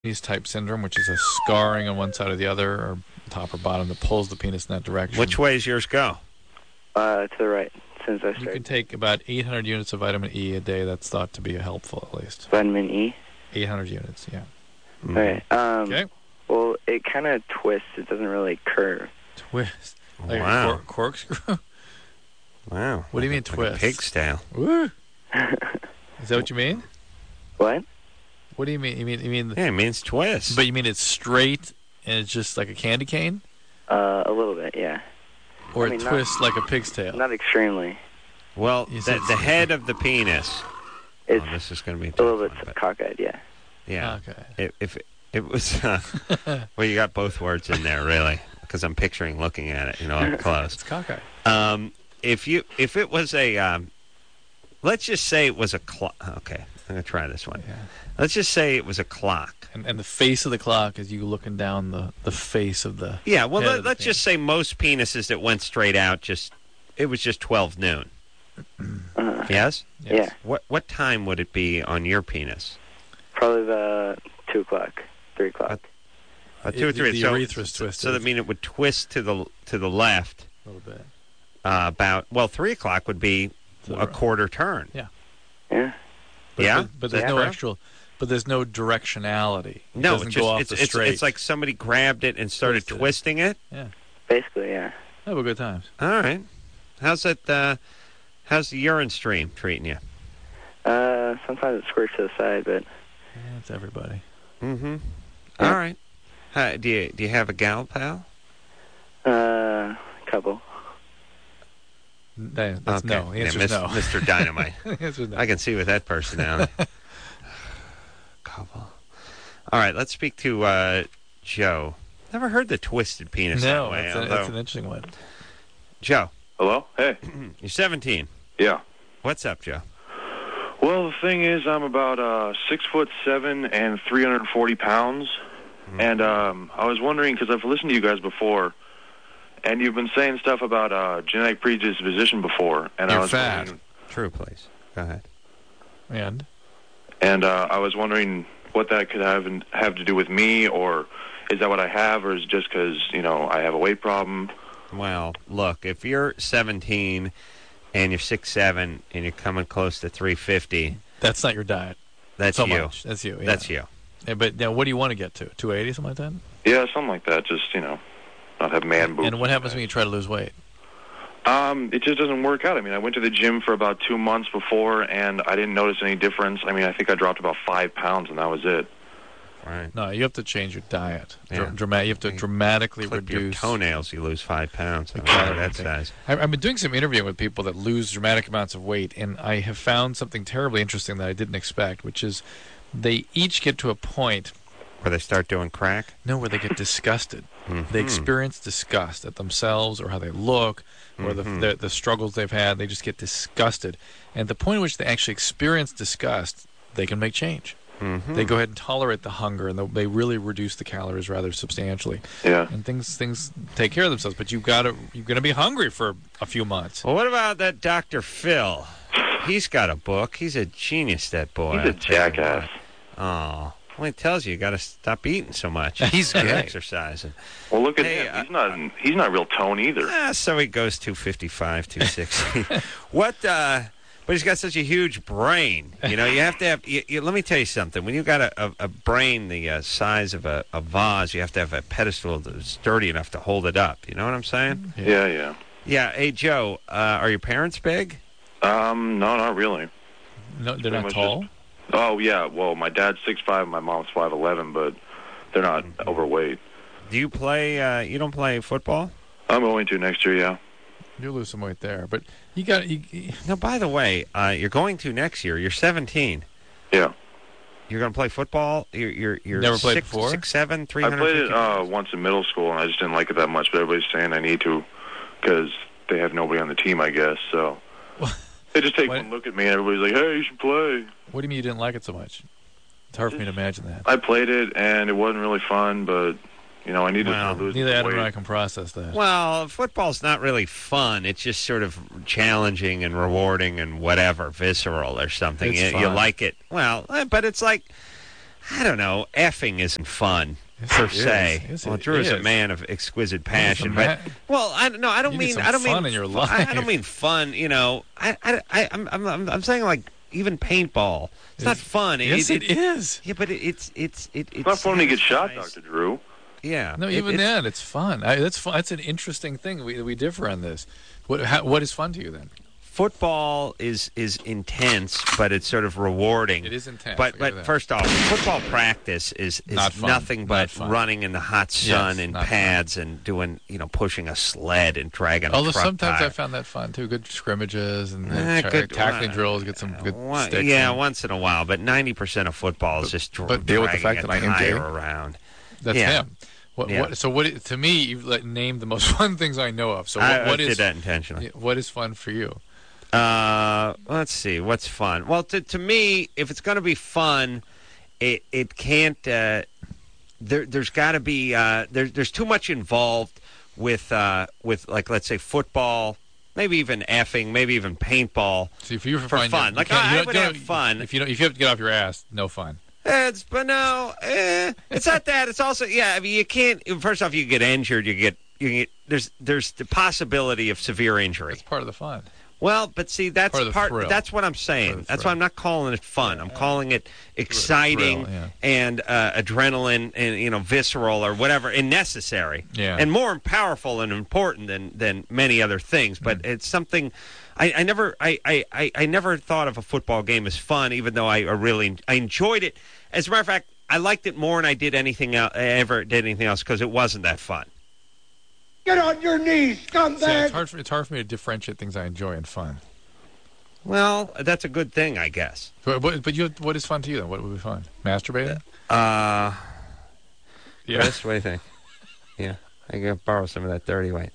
type syndrome, which is a scarring on one side or the other, or top or bottom, that pulls the penis in that direction. Which way does yours go? To the right, since I You started. can take about 800 units of vitamin E a day. That's thought to be helpful, at least. Vitamin E? 800 units, yeah. All right. Okay. Well, it kind of twists. It doesn't really curve. Twist. Like Wow. a corkscrew? Wow. What do you mean Like twist? a pig's tail. Woo. Is that what you mean? What? What do you mean? You mean? Yeah, it means twist. But you mean it's straight and it's just like a candy cane, A little bit, yeah. or I mean, it not- twists like a pig's tail? Not extremely. well, You said the head of the penis. It's This is going to be a little tough bit one, but cockeyed, yeah. yeah. Okay. If it was, well, you got both words in there, really, because I'm picturing looking at it, up close. It's cockeyed. If it was a, let's just say it was a clock. Okay, I'm gonna try this one. Yeah. Let's just say it was a clock. And the face of the clock is you looking down the face of the. Yeah. Well, head of the let's just say most penises that went straight out it was just 12 noon. Yes. Yeah. What time would it be on your penis? Probably the 2 o'clock, 3 o'clock. 2 or 3. The so, urethra's twisted. So that means it would twist to the left. A little bit. About 3 o'clock would be a quarter turn. Yeah. Yeah. But there's Yeah, no bro. actual. But there's no directionality. It No, doesn't go off the straight. it's like somebody grabbed it and started Twisted it. twisting it. Yeah. Basically, yeah. Have a good times. All right. How's it? How's the urine stream treating you? Sometimes it squirts to the side, but Yeah, it's everybody. Mm-hmm. Yeah. All right. Do you have a gal pal? couple. That's Okay. no. The Yeah, answer's no. Mr. Dynamite. The answer's no. I can see with that personality. Couple. All right. Let's speak to Joe. Never heard the twisted penis No, that way. that's although- an interesting one. Joe, Hello? Hey. you're 17. Yeah. What's up, Joe? Well, the thing is, I'm about 6'7" and 340 pounds, and I was wondering because I've listened to you guys before, and you've been saying stuff about genetic predisposition before, and I You're was fat. wondering- True, please. Go ahead. And I was wondering what that could have to do with me, or is that what I have, or is it just because I have a weight problem? Well, look, if you're 17 and you're 6'7" and you're coming close to 350, that's not your diet. that's so you. much. That's you. Yeah. That's you. Yeah, but now, what do you want to get to? 280, something like that? Yeah, something like that. Just not have man boobs. And what happens when you try to lose weight? It just doesn't work out. I mean, I went to the gym for about 2 months before, and I didn't notice any difference. I mean, I think I dropped about 5 pounds, and that was it. Right. No, you have to change your diet. Yeah. You have to dramatically Clip your reduce. toenails, you lose 5 pounds. I The don't know calorie that intake. size. I've been doing some interviewing with people that lose dramatic amounts of weight, and I have found something terribly interesting that I didn't expect, which is they each get to a point Where they start doing crack? where they get disgusted. Mhm. They experience disgust at themselves or how they look or the struggles they've had. They just get disgusted. And at the point at which they actually experience disgust, they can make change. Mhm. They go ahead and tolerate the hunger, and they really reduce the calories rather substantially. Yeah. And things take care of themselves. But you're gonna be hungry for a few months. Well, what about that Dr. Phil? He's got a book. He's a genius, that boy. He's a I'll tell you jackass. what. Oh. Well, he tells you got to stop eating so much. He's and great. exercising. Well, look at Hey, him. He's not real tone either. So he goes 255, 260. But he's got such a huge brain. You have to have. Let me tell you something. When you got a brain the size of a vase, you have to have a pedestal that's sturdy enough to hold it up. You know what I'm saying? Yeah. Yeah. Hey, Joe, are your parents big? No, not really. No, they're Pretty not much tall. Oh, yeah. Well, my dad's 6'5", my mom's 5'11", but they're not overweight. Do you play? You don't play football? I'm going to next year, yeah. You lose some weight there, but you got. No. By the way, you're going to next year. You're 17. Yeah. You're going to play football. You're Never played before? 6'7", I 350 played it pounds? once in middle school, and I just didn't like it that much, but everybody's saying I need to because they have nobody on the team, I guess, so... They just take one look at me, and everybody's like, hey, you should play. What do you mean you didn't like it so much? It's hard for me to imagine that. I played it, and it wasn't really fun, but, I needed to start losing Neither some Adam weight. nor I can process that. Well, football's not really fun. It's just sort of challenging and rewarding and whatever, visceral or something. It's You fun. like it. Well, but it's like I don't know. Effing isn't fun per se. Yes, well, it Drew is a is. man of exquisite Yes, passion, a but man- well, I don't know. I don't You mean. need some I don't fun mean in your I don't life. mean fun. I'm saying like even paintball. It's not fun. Yes, it is. Yeah, but it's It's not fun when you get shot, Dr. Drew. Yeah. No, even then, it's fun. That's fun. That's an interesting thing. We differ on this. What is fun to you then? Football is intense, but it's sort of rewarding. It is intense. But I get that. first off, football practice is Not fun. nothing Not but fun. running in the hot sun Yes, in not pads and doing pushing a sled and dragging a Although truck sometimes tire. I found that fun too. Good scrimmages and Good- tackling drills. Get some good sticks. Yeah, in. once in a while, but 90% of football is just but deal with the dragging fact that I a am gay. tire around. That's Yeah. him. Yeah. So to me, you've named the most fun things I know of. So I what did is that intentionally. what is fun for you? Let's see. What's fun? Well, to me, if it's going to be fun, it can't. There's got to be. There's too much involved with like let's say football, maybe even effing, maybe even paintball. So if you're For fun. Like, I would have fun. If you have to get off your ass, no fun. But no, it's not that. It's also I mean, you can't. First off, you get injured. You get. There's the possibility of severe injury. It's part of the fun. Well, but see, that's Part of the thrill. That's what I'm Part saying. of the That's thrill. why I'm not calling it fun. I'm calling it exciting Thrill, yeah. and adrenaline and visceral or whatever, and necessary. Yeah. And more powerful and important than many other things. But it's something. I never thought of a football game as fun, even though I enjoyed it. As a matter of fact, I liked it more than I did anything else, because it wasn't that fun. Get on your knees, See, scumbag! it's hard for me to differentiate things I enjoy and fun. Well, that's a good thing, I guess. But what is fun to you then? What would be fun? Masturbating? Yeah. Yeah. What do you think? Yeah, I can borrow some of that dirty white.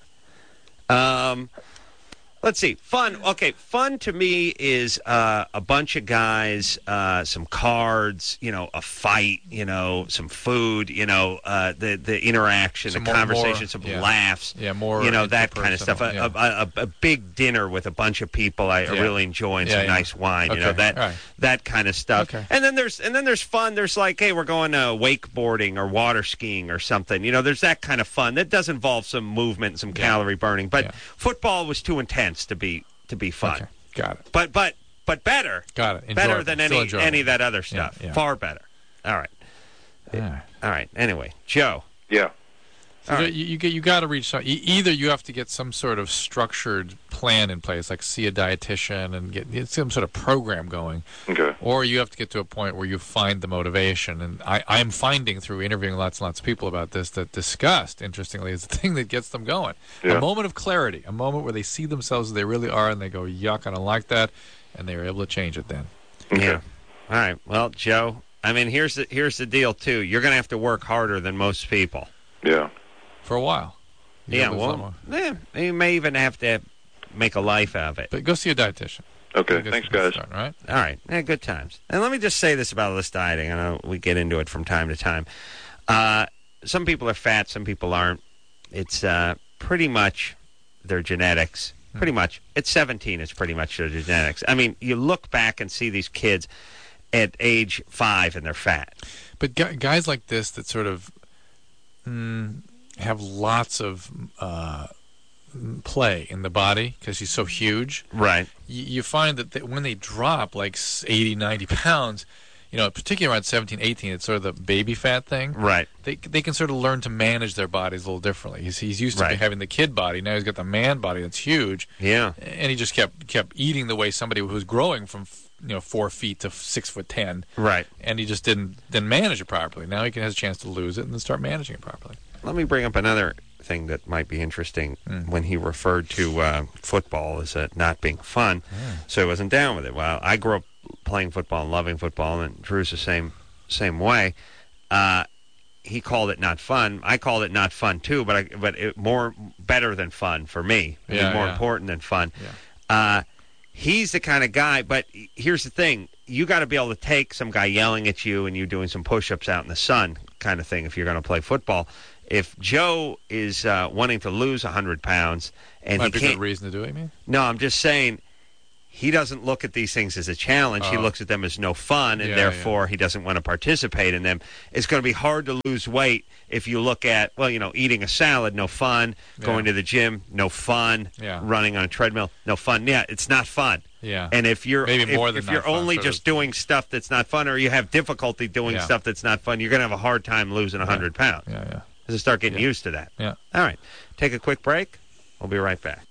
Let's see. Fun. Okay, fun to me is a bunch of guys, some cards, a fight, some food, the interaction, Some the more- conversation, some yeah. laughs. Yeah, more that kind of stuff. interpersonal, A big dinner with a bunch of people I really enjoy and Yeah, some yeah. nice wine. Okay, That all right. that kind of stuff. Okay. And then there's fun. There's like, hey, we're going wakeboarding or water skiing or something. There's that kind of fun that does involve some movement, and some calorie burning. But Yeah. football was too intense to be fun. Okay, got it. But better. Got it. Better Enjoyable. than Still enjoyable. any of that other stuff. yeah. Far better. All right. All right. All right. Anyway, Joe. Yeah. So All right. you got to reach some. Either you have to get some sort of structured plan in place, like see a dietitian and get some sort of program going, Okay. or you have to get to a point where you find the motivation. And I'm finding through interviewing lots and lots of people about this that disgust, interestingly, is the thing that gets them going. Yeah. A moment of clarity, a moment where they see themselves as they really are, and they go, "Yuck, I don't like that," and they're able to change it. Then. Okay. Yeah. All right. Well, Joe, I mean, here's the deal too. You're going to have to work harder than most people. Yeah. For a while. You Yeah. gotta lose a lot Well, more. you may even have to make a life out of it. But go see a dietitian. Okay. That's Thanks, the guys. start, all right? All right. Yeah, good times. And let me just say this about this dieting. I know we get into it from time to time. Some people are fat, some people aren't. It's pretty much their genetics. Pretty much. At 17, it's pretty much their genetics. I mean, you look back and see these kids at age 5 and they're fat. But guys like this that sort of have lots of play in the body because he's so huge, Right. you find that when they drop like 80, 90 pounds, particularly around 17, 18, it's sort of the baby fat thing. Right. They can sort of learn to manage their bodies a little differently. He's used to Right. having the kid body. Now he's got the man body that's huge. Yeah. And he just kept eating the way somebody who's growing from 4 feet to 6'10", Right. and he just didn't manage it properly. Now he has a chance to lose it and then start managing it properly. Let me bring up another thing that might be interesting when he referred to football as not being fun, so he wasn't down with it. Well, I grew up playing football and loving football, and Drew's the same way. He called it not fun. I called it not fun too, but better than fun for me. It was more important than fun. Yeah. He's the kind of guy, but here's the thing. You got to be able to take some guy yelling at you and you doing some push-ups out in the sun kind of thing if you're going to play football. If Joe is wanting to lose 100 pounds and Might he be a can't... good reason to do it, you mean? No, I'm just saying he doesn't look at these things as a challenge. He looks at them as no fun, and therefore he doesn't want to participate in them. It's going to be hard to lose weight if you look at, eating a salad, no fun. Going to the gym, no fun. Running on a treadmill, no fun. Yeah, it's not fun. Yeah. And if you're if you're only just doing stuff that's not fun, or you have difficulty doing stuff that's not fun, you're going to have a hard time losing 100 pounds. Yeah. Just start getting used to that. Yeah. All right. Take a quick break. We'll be right back.